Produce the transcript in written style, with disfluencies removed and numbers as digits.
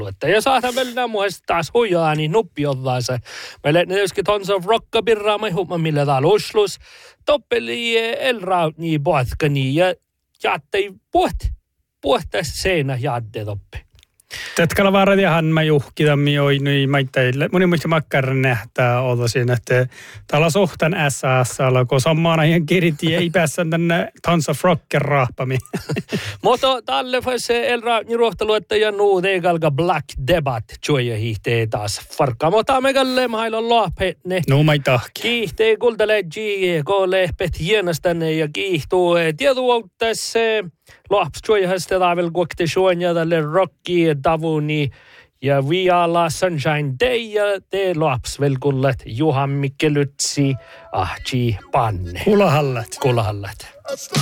Ja saadaan välillä muista taas hujaa, niin nuppi ollaan se. Meillä ne joskin Tons of Rockabirraa, me huomaa millä täällä Oslus. Toppeli elrautni poatkani ja jaattei puhtaisi seinä jaadde toppi. Tätkalla varadiahan mä juhkitammi oinui maitteille. Moni muista makkaran nähtää otosin, että täällä sohtan SASalla, kun sammaana ihan kiriti ei päässä tänne Tons of Rocken rahpami. Mutta tälle se elrautni ruohtaluettaja nuu teikalka Black Debat joja hiihtee taas farkkaa. Mutta me kalle mailla lopetne. No mai tahki. Kiihtee kultalle G-ko-lehpet hienostanne ja kiihtuu tietuuttas lopsjoihasta taavel kuokte suonia tälle rocki tavuni ja vialla Sunshine Day ja te lopsvelkullet Juha Mikkelutsi ahji panne. Kulahallat.